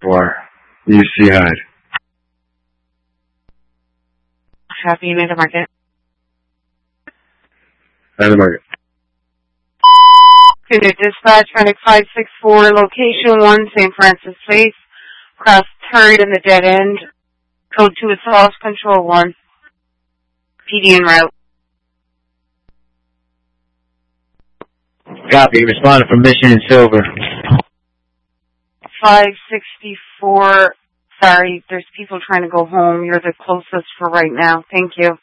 for UC Hyde. Happy Mega Market. Hyde Market. Unit dispatch, Fennec 564, location 1, St. Francis Place, cross turret in the dead end, code 2 is false, control 1, PD en route. Copy, responding from Mission in Silver. 564, sorry, there's people trying to go home. You're the closest for right now. Thank you.